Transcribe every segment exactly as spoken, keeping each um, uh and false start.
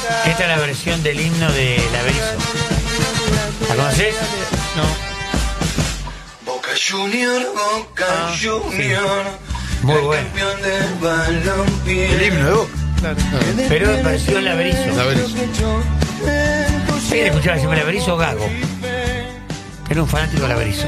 Esta es la versión del himno de La Berizo. ¿La conocés? No. Boca Junior, Boca ah, Junior. Sí. Muy bueno. El himno de Boca. Claro. Pero es versión La Berizo. La Berizo. ¿Quién escuchaba siempre La Berizo o Gago? Era un fanático de La Berizo.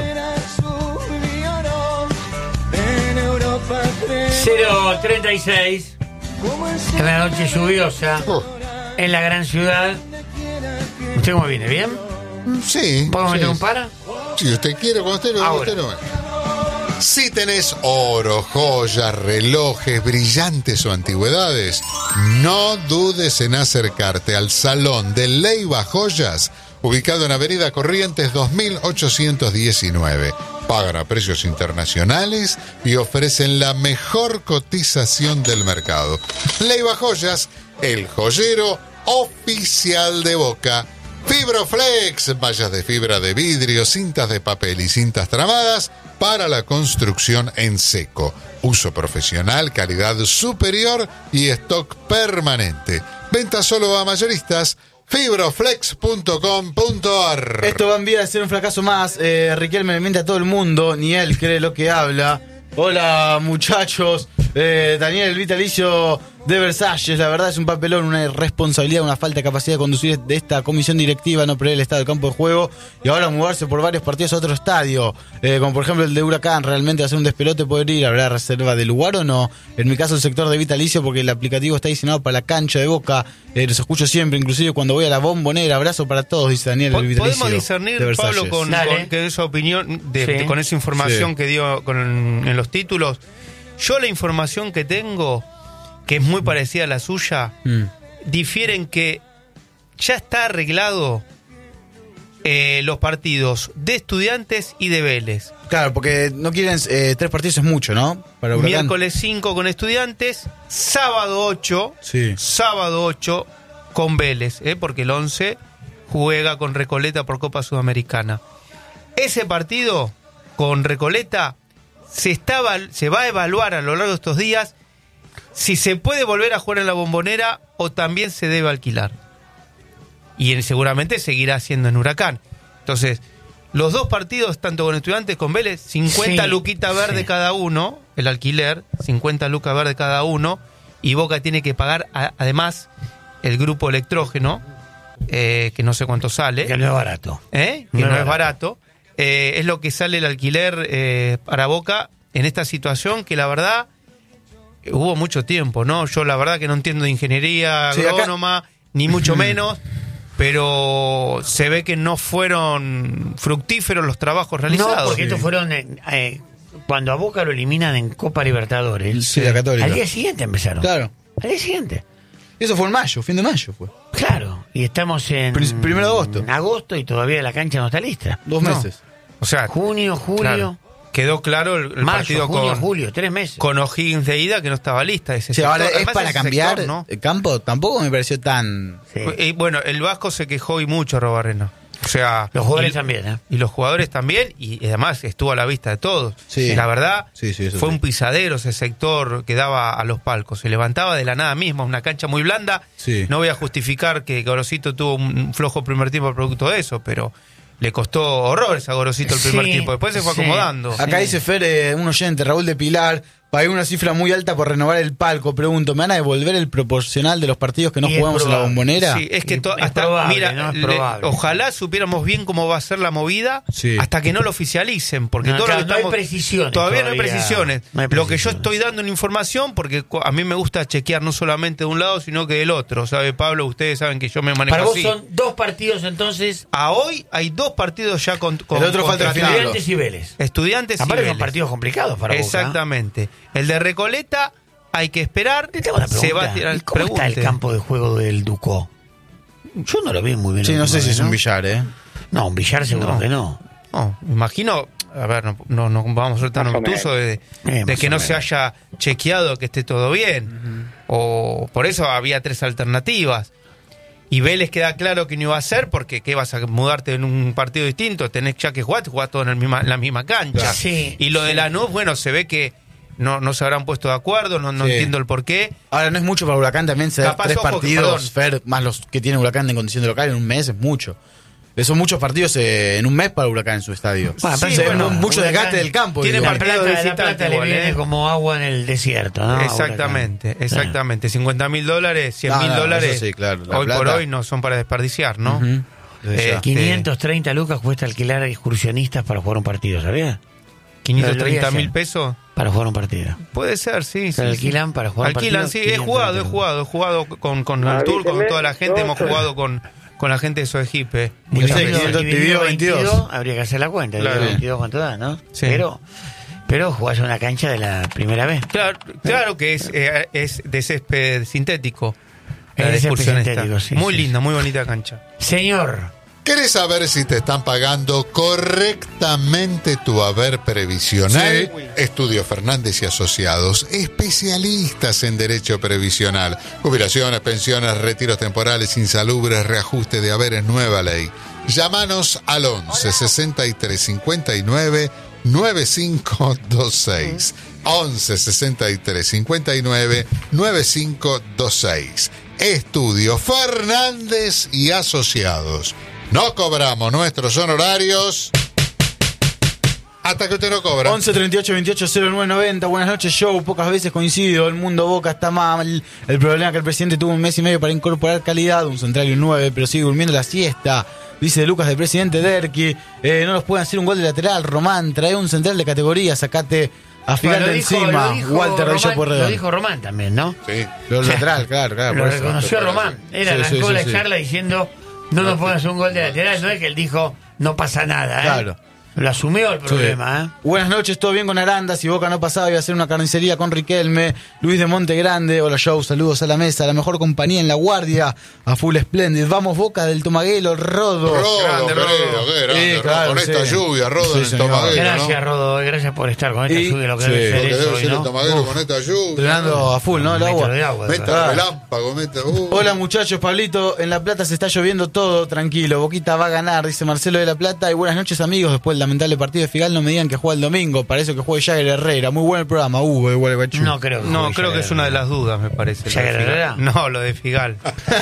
cero treinta y seis. En la noche lluviosa. Oh. En la gran ciudad. ¿Usted cómo viene? ¿Bien? Sí. ¿Podemos sí, meter un para? Si usted quiere, cuando usted lo usted no. Si tenés oro, joyas, relojes, brillantes o antigüedades, no dudes en acercarte al Salón de Leiva Joyas, ubicado en Avenida Corrientes dos mil ochocientos diecinueve. Pagan a precios internacionales y ofrecen la mejor cotización del mercado. Leiva Joyas, el joyero oficial de Boca. Fibroflex, mallas de fibra de vidrio, cintas de papel y cintas tramadas para la construcción en seco. Uso profesional, calidad superior y stock permanente. Venta solo a mayoristas. Fibroflex punto com punto a r. Esto va en vía de ser un fracaso más. eh, Riquelme le miente a todo el mundo, ni él cree lo que habla. Hola muchachos, eh, Daniel, el vitalicio de Versalles, la verdad es un papelón, una irresponsabilidad, una falta de capacidad de conducir de esta comisión directiva, no prever el estado del campo de juego y ahora mudarse por varios partidos a otro estadio, eh, como por ejemplo el de Huracán. Realmente hacer un despelote poder ir, ¿habrá reserva de lugar o no? En mi caso el sector de vitalicio, porque el aplicativo está diseñado para la cancha de Boca. Eh, los escucho siempre, inclusive cuando voy a la Bombonera. Abrazo para todos, dice Daniel, el vitalicio. Podemos discernir, Pablo, con, con que esa opinión, de, sí. de, con esa información sí. que dio con, en los títulos. Yo la información que tengo, que es muy parecida a la suya, mm. difiere en que ya está arreglado eh, los partidos de Estudiantes y de Vélez. Claro, porque no quieren eh, tres partidos es mucho, ¿no? Para miércoles cinco con Estudiantes, sábado ocho, sí. sábado ocho con Vélez, ¿eh? porque el once juega con Recoleta por Copa Sudamericana. Ese partido con Recoleta se, está, se va a evaluar a lo largo de estos días si se puede volver a jugar en la Bombonera o también se debe alquilar. Y seguramente seguirá siendo en Huracán. Entonces, los dos partidos, tanto con Estudiantes como con Vélez, cincuenta sí, luquitas verde sí. cada uno, el alquiler, cincuenta lucas verde cada uno, y Boca tiene que pagar a, además el grupo electrógeno, eh, que no sé cuánto sale. Que no es barato. ¿Eh? Que no, no es barato. barato. Eh, es lo que sale el alquiler eh, para Boca en esta situación que la verdad hubo mucho tiempo, ¿no? Yo la verdad que no entiendo de ingeniería sí, agrónoma, acá... ni mucho menos, pero se ve que no fueron fructíferos los trabajos realizados. No, porque sí. estos fueron, eh, cuando a Boca lo eliminan en Copa Libertadores, sí, la Católica. Al día siguiente empezaron. Claro. Al día siguiente. Y eso fue en mayo, fin de mayo fue. Claro, y estamos en... Primero de agosto. En agosto y todavía la cancha no está lista. Dos no. meses. O sea, junio, julio... Claro. Quedó claro el, el Mayo, partido junio, con julio, tres meses. Con O'Higgins de ida que no estaba lista. Ese sí, ahora es Además, para cambiar sector, ¿no? el campo, tampoco me pareció tan... Sí. Y bueno, el Vasco se quejó y mucho, Robarrena. O sea, los jugadores y, también, ¿eh? Y los jugadores también, y además estuvo a la vista de todos. Sí. La verdad, sí, sí, fue sí. un pisadero ese sector que daba a los palcos. Se levantaba de la nada misma, una cancha muy blanda. Sí. No voy a justificar que Gorosito tuvo un flojo primer tiempo producto de eso, pero... Le costó horrores a Gorosito el primer sí, tiempo. Después se fue sí, acomodando. Acá sí. dice Fer, eh, un oyente, Raúl de Pilar, pagué una cifra muy alta por renovar el palco. Pregunto, ¿me van a devolver el proporcional de los partidos que no y jugamos en la Bombonera? Sí, es que to- es hasta probable, mira, no es le, probable. ojalá supiéramos bien cómo va a ser la movida sí. hasta que no lo oficialicen, porque no, todo claro, lo que estamos, no hay precisiones. Todavía, todavía no hay precisiones. No hay lo que yo precisiones. estoy dando en información, porque a mí me gusta chequear no solamente de un lado, sino que del otro. ¿Sabe, Pablo? Ustedes saben que yo me manejo Para vos así. son dos partidos entonces. A hoy hay dos partidos ya con, con el otro falta Estudiantes y Vélez. Estudiantes Aparte y Vélez. son partidos complicados para Exactamente. Boca. El de Recoleta hay que esperar. Te tengo una pregunta. Se va a tirar, ¿Y ¿Cómo pregunte. está el campo de juego del Ducó? Yo no lo vi muy bien. Sí, no sé vez, si es ¿no? un billar, ¿eh? No, un billar seguro no. que no. No, imagino, a ver, no, no, no vamos a ser tan obtusos de, eh, de que no menos. se haya chequeado que esté todo bien. Uh-huh. O por eso había tres alternativas. Y Vélez queda claro que no iba a ser, porque ¿qué vas a mudarte en un partido distinto? Tenés ya que jugar, jugás todo en, el misma, en la misma cancha. Sí, y lo sí. de Lanús, bueno, se ve que no, no se habrán puesto de acuerdo, no, no Sí. entiendo el porqué. Ahora, no es mucho para Huracán también se da Capaz, tres ojo, partidos, perdón. Fer, más los que tiene Huracán en condición de local en un mes, es mucho. Eh, Son muchos partidos eh, en un mes para Huracán en su estadio. Bueno, Sí, pero sí, bueno, mucho Huracán desgaste del campo. tiene digo. La partido plata, de la visitante plata le igual, viene ¿eh? como agua en el desierto, ¿no? Exactamente, Huracán. exactamente. cincuenta mil dólares, cien No, mil no, dólares, eso sí, claro, la hoy por plata. hoy no son para desperdiciar, ¿no? Ujú. Desde Eh, ya. quinientos treinta lucas cuesta alquilar a excursionistas para jugar un partido, ¿sabías? quinientos treinta Lo vi mil ayer. pesos. Para jugar un partido. Puede ser, sí. Se sí, alquilan sí. para jugar Alquilan, partidos, sí. He quinientos jugado, he treinta. jugado. He jugado con, con el turco, con toda la gente. Hemos jugado con, con la gente de Soegipe. Muchas Dividido- veces. dividido Dividido veintidós. Habría que hacer la cuenta. Claro. Dividido veintidós cuánto da, ¿no? Sí. Pero, pero jugás en una cancha de la primera vez. Claro, claro que es, eh, es de césped sintético. La Es de césped excursionista. sintético, sí, Muy sí, linda, muy bonita cancha. Señor, ¿Querés saber si te están pagando correctamente tu haber previsional? Sí. Estudio Fernández y Asociados, especialistas en derecho previsional, jubilaciones, pensiones, retiros temporales, insalubres, reajuste de haberes, nueva ley. Llámanos al once sesenta y tres cincuenta y nueve noventa y cinco veintiséis. once sesenta y tres cincuenta y nueve noventa y cinco veintiséis. Estudio Fernández y Asociados. No cobramos nuestros honorarios hasta que usted no cobra. once treinta y ocho veintiocho cero nueve noventa. Buenas noches, show. Pocas veces coincido. El mundo Boca está mal. El problema es que el presidente tuvo un mes y medio para incorporar calidad. Un central y un nueve, pero sigue durmiendo la siesta. Dice Lucas del presidente Derqui. Eh, no nos pueden hacer un gol de lateral. Román, trae un central de categoría. Sacate a Figal lo de dijo- encima. lo dijo Walter Román, Reyes por Lo dijo Román también, ¿no? Sí. Los lateral, claro, claro. Lo por eso. reconoció Román. Él Sí, arrancó sí, sí, la sí. charla diciendo, no nos pueden hacer un gol de lateral. No es que él dijo, no pasa nada, ¿eh? Claro. Lo asumió el problema, ¿eh? Buenas noches, todo bien con Aranda. Si Boca no pasaba, iba a hacer una carnicería con Riquelme. Luis de Monte Grande. Hola, show. Saludos a la mesa. La mejor compañía en la guardia. A Full Splendid. Vamos, Boca del Tomaguelo. Rodo. Rodo, Grande, querido, Rodo. qué grande, Sí, Rodo, claro, con sí. esta lluvia, Rodo Sí, en el señor. Tomaguero, Gracias, ¿no? Rodo. Gracias por estar con esta Y- lluvia. Lo que sí. debe Lo ser que eso debe hoy, ser el ¿no? Tomaguero con esta lluvia. Entrenando a full, ¿no? El Un agua. metro de agua. Meta Ah. relámpago, meta. Uh. Hola muchachos, Pablito, en La Plata se está lloviendo todo, tranquilo, Boquita va a ganar, dice Marcelo de La Plata, y buenas noches amigos, después del lamentable partido de Figal no me digan que juega el domingo, parece que juegue Jagger Herrera, muy buen el programa, Hugo de Gualeguaychú. No creo que No, juegue creo que es una de las dudas, me parece. lo de ¿Jagger Figal. Herrera? No, lo de Figal.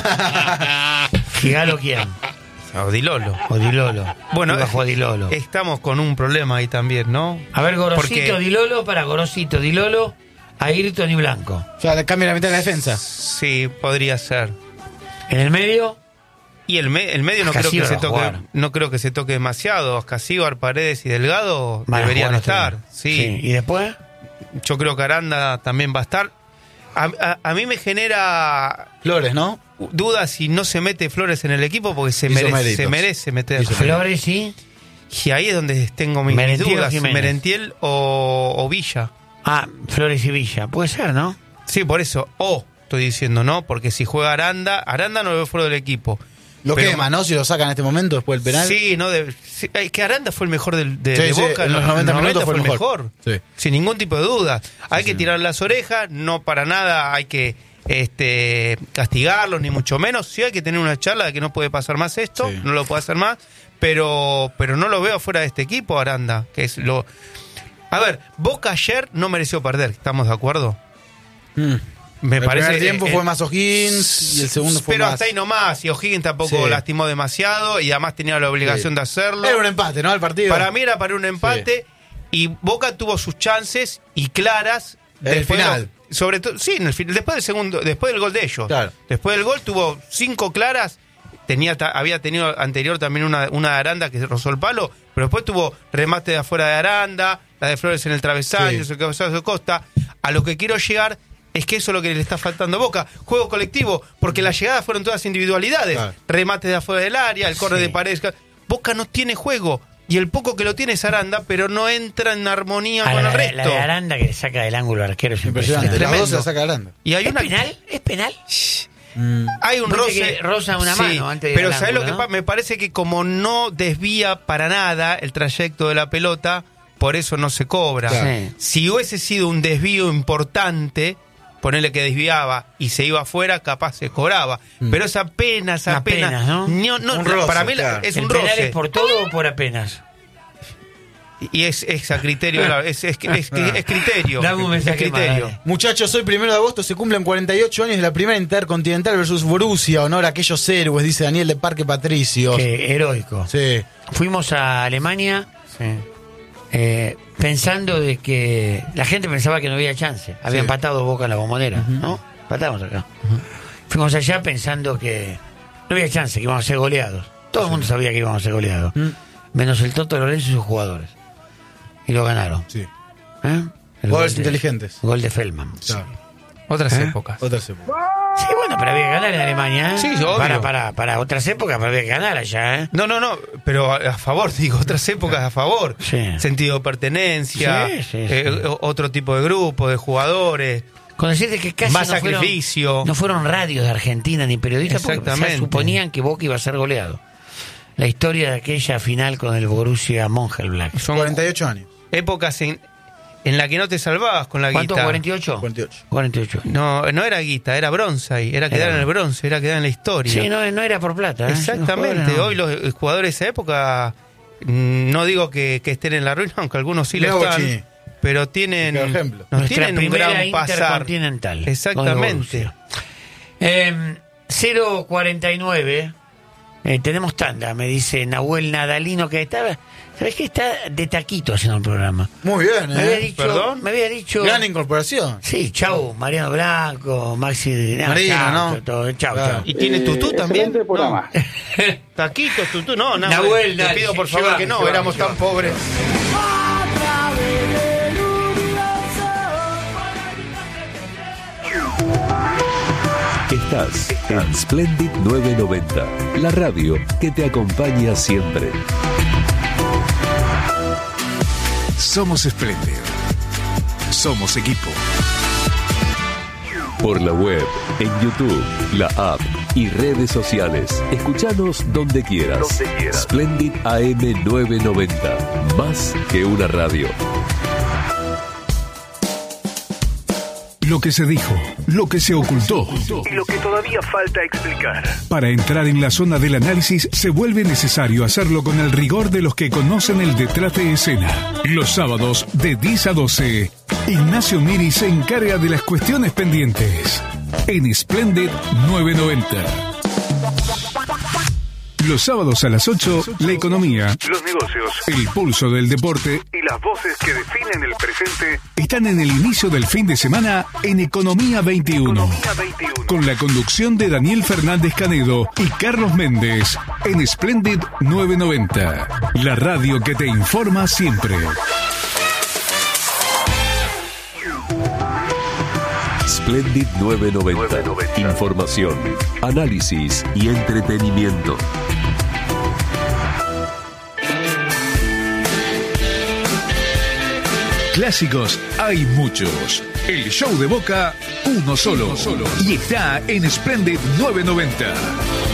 ¿Figalo quién? O Di Lolo. O Di Lolo. Bueno, Iba a jugar Di Lolo. estamos con un problema ahí también, ¿no? A ver, Gorosito, Porque- Di Lolo para Gorosito, Di Lolo, Ayrton y Blanco. O sea, le cambia la mitad de la defensa. Sí, podría ser. En el medio, Y el, me- el medio no creo, que Ascasíbar se va a toque, jugar. no creo que se toque demasiado. Ascasíbar, Paredes y Delgado van a deberían jugar estar. otro. Sí. ¿Y después? Yo creo que Aranda también va a estar. A, a- a mí me genera Flores, ¿no? dudas si no se mete Flores en el equipo porque se, Hizo merece, méritos. se merece meter. Hizo Flores, sí. Y ahí es donde tengo mis, mis Merentiel o dudas. Jiménez. Merentiel o, o Villa. Ah, Flores y Villa. Puede ser, ¿no? Sí, por eso. O estoy diciendo, ¿no? Porque si juega Aranda, Aranda no lo veo fuera del equipo. Lo Pero- quema, ¿no? Si lo saca en este momento después del penal. Sí, no de, sí, es que Aranda fue el mejor del, de, Sí, de sí, Boca. en los noventa minutos fue el mejor. Sí. Sin ningún tipo de duda. Hay que tirar las orejas, no para nada hay que este castigarlos, ni mucho menos. Sí hay que tener una charla de que no puede pasar más esto, Sí. no lo puede hacer más, pero, pero no lo veo fuera de este equipo, Aranda, que es lo... A ver, Boca ayer no mereció perder, ¿estamos de acuerdo? Mm. Me el parece primer tiempo eh, fue más O'Higgins y el segundo fue pero más... hasta ahí nomás, y O'Higgins tampoco Sí. lastimó demasiado y además tenía la obligación Sí. de hacerlo. Era un empate, ¿no? El partido. Para mí era para un empate y Boca tuvo sus chances y claras En el después de final. lo- sobre todo, sí, en el final, después del segundo, después del gol de ellos. Claro. Después del gol tuvo cinco claras, tenía ta- había tenido anterior también una, una de Aranda que rozó el palo, pero después tuvo remate de afuera de Aranda, la de Flores en el travesaño, Sí. el cabezazo de Costa. A lo que quiero llegar es que eso es lo que le está faltando a Boca. Juego colectivo, porque las llegadas fueron todas individualidades. Claro. Remate de afuera del área, el córner Sí. de Paredes. Boca no tiene juego. Y el poco que lo tiene es Aranda, pero no entra en armonía Ah, con la, el la resto. de Aranda que le saca del ángulo al arquero es Impresionante. impresionante. Las Tremendo. dos se la saca Aranda. Y hay ¿Es una penal? ¿Es penal? hay un Viste roce, que roza una mano antes de ir pero al ¿sabes lo que ángulo, pasa? no? Me parece que como no desvía para nada el trayecto de la pelota, por eso no se cobra. Claro. Sí. Si hubiese sido un desvío importante, ponerle que desviaba y se iba afuera, capaz se cobraba. Pero es apenas, Una apenas. pena, ¿no? no, no, Un roce, para mí la- claro. es ¿El un penal roce. es por todo o por apenas? Y es, es a criterio, claro, es, es, es, es, es criterio. Dame un mensaje es criterio. más, Muchachos, hoy primero de agosto se cumplen cuarenta y ocho años de la primera Intercontinental versus Borussia, honor a aquellos héroes, dice Daniel de Parque Patricios. Qué heroico. Sí. Fuimos a Alemania Sí. eh, pensando de que la gente pensaba que no había chance. Había Sí. empatado Boca en la Bombonera, uh-huh. ¿no? Empatamos acá. Uh-huh. Fuimos allá pensando que no había chance, que íbamos a ser goleados. Todo el mundo sabía que íbamos a ser goleados. Uh-huh. Menos el Toto Lorenzo y sus jugadores. Y lo ganaron. Sí. ¿Eh? Goles inteligentes. Gol de Feldman. Claro. Otras ¿Eh? épocas. Otras épocas. Sí, bueno, pero había que ganar en Alemania. ¿eh? Sí, obvio. Para, para, para otras épocas, pero había que ganar allá, ¿eh? No, no, no, pero a, a favor, digo, otras épocas a favor. Sí. Sentido de pertenencia, Sí, sí, eh, sí. o- otro tipo de grupo, de jugadores. Con decirte que casi Más no fueron, sacrificio. no fueron radios de Argentina ni periodistas porque Exactamente. ya suponían que Boca iba a ser goleado. La historia de aquella final con el Borussia Mönchengladbach. Son cuarenta y ocho años. épocas en, en la que no te salvabas con la ¿Cuánto? guita. ¿cuarenta y ocho? cuarenta y ocho. cuarenta y ocho. No, no era guita, era bronce ahí, era quedar Era. en el bronce, era quedar en la historia. Sí, no, no era por plata. ¿eh? Exactamente, Los jugadores no. hoy los eh, jugadores de esa época, mm, no digo que, que estén en la ruina, aunque algunos sí lo Mirá están, Bocini. pero tienen, Por ejemplo. nos Nuestra tienen un primera gran pasar. Intercontinental. con el Exactamente. Borussia. Eh, cero cuarenta y nueve. Eh, tenemos tanda, me dice Nahuel Nadalino, que estaba. ¿Sabes qué? Está de taquito haciendo el programa. Muy bien, Me había ¿eh? dicho. ¿Perdón? Me había dicho. Gran incorporación. Sí, chau, Mariano Blanco, Maxi. Marino, chau, ¿no? todo, chau, Claro. chau. ¿Y tiene tutú también? excelente programa. Taquitos, tutú, no, no. Nahuel, te dale, pido por lle- favor llevame, que no, llevame, éramos tan llevame. pobres. Estás en Splendid novecientos noventa, la radio que te acompaña siempre. Somos Splendid. Somos equipo. Por la web, en YouTube, la app y redes sociales. Escuchanos donde quieras. Donde quieras. Splendid A M novecientos noventa, más que una radio. Lo que se dijo, lo que se ocultó. Y lo que todavía falta explicar. Para entrar en la zona del análisis se vuelve necesario hacerlo con el rigor de los que conocen el detrás de escena. Los sábados de diez a doce, Ignacio Miri se encarga de las cuestiones pendientes en Splendid novecientos noventa. Los sábados a las ocho, la economía, Los negocios el pulso del deporte y las voces que definen el presente. están en el inicio del fin de semana en Economía veintiuno. Economía veintiuno. Con la conducción de Daniel Fernández Canedo y Carlos Méndez en Splendid novecientos noventa. La radio que te informa siempre. Splendid novecientos noventa. Información, análisis y entretenimiento. Clásicos hay muchos. El show de Boca, uno solo. Y está en Splendid novecientos noventa.